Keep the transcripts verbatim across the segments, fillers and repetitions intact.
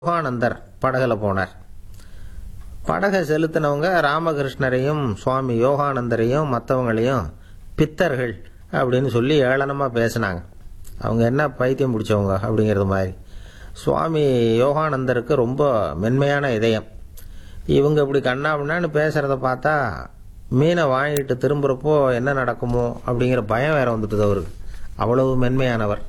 யோகானந்தர் படகுல போனார். படகை செலுத்தினவங்க ராமகிருஷ்ணரையும் சுவாமி யோகானந்தரையும் மற்றவங்களையும் பித்தர்கள் அப்படின்னு சொல்லி ஏளனமாக பேசினாங்க. அவங்க என்ன பைத்தியம் பிடிச்சவங்க அப்படிங்கிறது மாதிரி. சுவாமி யோகானந்தருக்கு ரொம்ப மென்மையான இதயம். இவங்க இப்படி கண்ணாபின்னான்னு பேசுகிறத பார்த்தா மீனை வாங்கிட்டு திரும்புகிறப்போ என்ன நடக்குமோ அப்படிங்கிற பயம் வேற வந்துட்டுது அவருக்கு. அவ்வளவு மென்மையானவர்.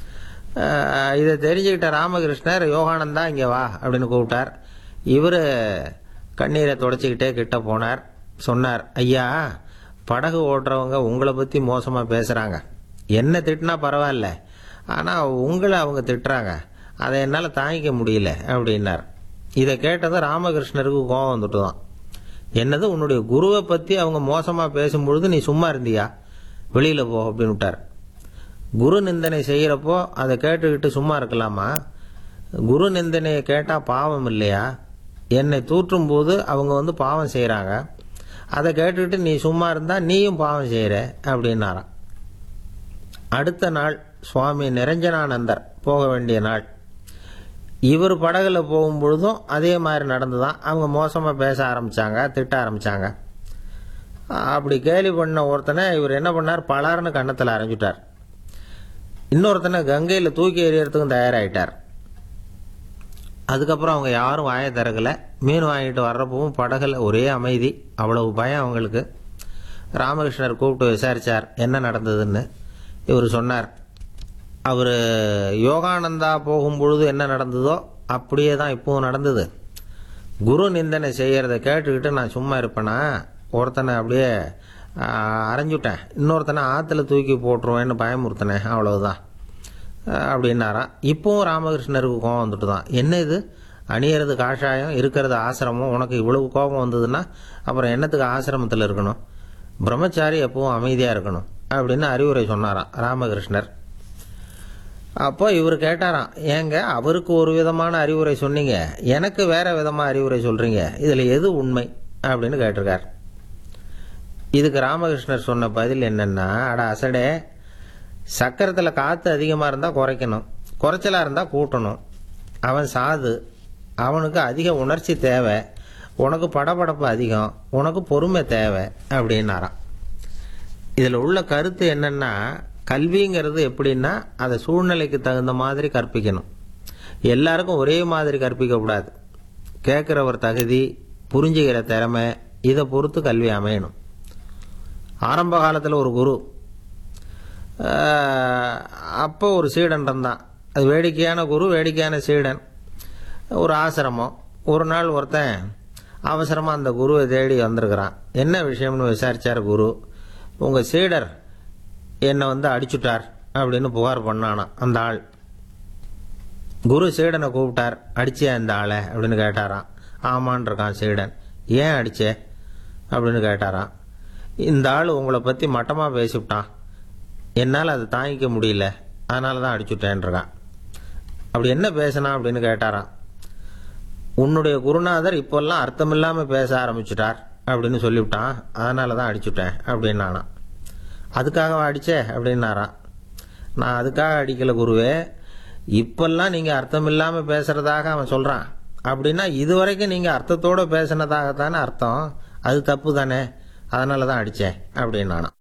இதை தெரிஞ்சுக்கிட்ட ராமகிருஷ்ணர் யோகானந்தா இங்கே வா அப்படின்னு கூப்பிட்டார். இவர் கண்ணீரை தொடச்சிக்கிட்டே கிட்ட போனார். சொன்னார், ஐயா, படகு ஓட்டுறவங்க உங்களை பற்றி மோசமாக பேசுகிறாங்க. என்ன திட்டினா பரவாயில்ல, ஆனால் உங்களை அவங்க திட்டுறாங்க, அதை என்னால் தாங்கிக்க முடியல அப்படின்னார். இதை கேட்டதும் ராமகிருஷ்ணருக்கு கோபம் வந்துட்டு தான். என்னது, உன்னுடைய குருவை பற்றி அவங்க மோசமாக பேசும்பொழுது நீ சும்மா இருந்தியா? வெளியில் போ அப்படின்னு விட்டார். குரு நிந்தனை செய்கிறப்போ அதை கேட்டுக்கிட்டு சும்மா இருக்கலாமா? குரு நிந்தனையை கேட்டால் பாவம் இல்லையா? என்னை தூற்றும் போது அவங்க வந்து பாவம் செய்கிறாங்க, அதை கேட்டுக்கிட்டு நீ சும்மா இருந்தால் நீயும் பாவம் செய்கிற அப்படின்னாராம். அடுத்த நாள் சுவாமி நிரஞ்சனானந்தர் போக வேண்டிய நாள். இவர் படகுல போகும்பொழுதும் அதே மாதிரி நடந்துதான். அவங்க மோசமாக பேச ஆரம்பித்தாங்க, திட்ட ஆரம்பித்தாங்க. அப்படி கேலி பண்ண ஒருத்தனை இவர் என்ன பண்ணார், பலார்னு கன்னத்தில் அரைஞ்சிட்டார். இன்னொருத்தனை கங்கையில் தூக்கி எறியறதுக்கும் தயாராகிட்டார். அதுக்கப்புறம் அவங்க யாரும் வாயை திறக்கலை. மீன் வாங்கிட்டு வர்றப்பவும் படகுல ஒரே அமைதி. அவ்வளவு பயம் அவங்களுக்கு. ராமகிருஷ்ணர் கூப்பிட்டு விசாரித்தார் என்ன நடந்ததுன்னு. இவர் சொன்னார், அவர் யோகானந்தா போகும்பொழுது என்ன நடந்ததோ அப்படியே தான் இப்பவும் நடந்தது. குரு நிந்தனை செய்கிறத கேட்டுக்கிட்டு நான் சும்மா இருப்பேனா? ஒருத்தனை அப்படியே அரைஞ்சுட்டேன், இன்னொருத்தனை ஆற்றுல தூக்கி போட்டுருவேன்னு பயமுறுத்தினேன், அவ்வளவுதான் அப்படின்னாராம். இப்போவும் ராமகிருஷ்ணருக்கு கோபம் வந்துட்டு தான். என்ன இது, அணியறது காஷாயம், இருக்கிறது ஆசிரமம், உனக்கு இவ்வளவு கோபம் வந்ததுன்னா அப்புறம் என்னத்துக்கு ஆசிரமத்தில் இருக்கணும்? பிரம்மச்சாரி எப்பவும் அமைதியாக இருக்கணும் அப்படின்னு அறிவுரை சொன்னாராம் ராமகிருஷ்ணர். அப்போ இவர் கேட்டாராம், ஏங்க அவருக்கு ஒரு விதமான அறிவுரை சொன்னீங்க, எனக்கு வேற விதமாக அறிவுரை சொல்கிறீங்க, இதில் எது உண்மை அப்படின்னு கேட்டிருக்கார். இதுக்கு ராமகிருஷ்ணர் சொன்ன பதில் என்னன்னா, அட அசடே, சக்கரத்தில் காற்று அதிகமாக இருந்தால் குறைக்கணும், குறைச்சலாக இருந்தால் கூட்டணும். அவன் சாது, அவனுக்கு அதிக உணர்ச்சி தேவை, உனக்கு படபடப்பு அதிகம், உனக்கு பொறுமை தேவை அப்படின்னாராம். இதில் உள்ள கருத்து என்னன்னா, கல்விங்கிறது எப்படின்னா அதை சூழ்நிலைக்கு தகுந்த மாதிரி கற்பிக்கணும். எல்லாருக்கும் ஒரே மாதிரி கற்பிக்கக்கூடாது. கேட்குறவர் தகுதி, புரிஞ்சுக்கிற திறமை, இதை பொறுத்து கல்வி அமையணும். ஆரம்ப காலத்தில் ஒரு குரு, அப்போ ஒரு சீடன் இருந்தான். அது வேடிக்கையான குரு, வேடிக்கையான சீடன். ஒரு ஆசிரமம். ஒரு நாள் ஒருத்தன் அவசரமாக அந்த குருவை தேடி வந்திருக்கிறான். என்ன விஷயம்னு விசாரித்தார் குரு. உங்கள் சீடர் என்னை வந்து அடிச்சுட்டார் அப்படின்னு புகார் பண்ணானா அந்த ஆள். குரு சீடனை கூப்பிட்டார். அடிச்சே அந்த ஆளை அப்படின்னு கேட்டாராம். ஆமான் இருக்கான் சீடன். ஏன் அடிச்சே அப்படின்னு கேட்டாராம். இந்த ஆள் உங்களை பற்றி மட்டமாக பேசிவிட்டான், என்னால் அதை தாங்கிக்க முடியல, அதனால தான் அடிச்சுட்டேன்ருக்கான். அப்படி என்ன பேசினா அப்படின்னு கேட்டாராம். உன்னுடைய குருநாதர் இப்போல்லாம் அர்த்தமில்லாமல் பேச ஆரம்பிச்சுட்டார் அப்படின்னு சொல்லிவிட்டான், அதனால தான் அடிச்சுட்டேன் அப்படின்னானா. அதுக்காக அடிச்சே அப்படின்னாராம். நான் அதுக்காக அடிக்கலை குருவே, இப்பெல்லாம் நீங்கள் அர்த்தம் இல்லாமல் பேசுகிறதாக அவன் சொல்கிறான், அப்படின்னா இதுவரைக்கும் நீங்கள் அர்த்தத்தோடு பேசினதாகத்தானே அர்த்தம், அது தப்பு தானே, அதனால தான் அடித்தேன் அப்படின்னானா.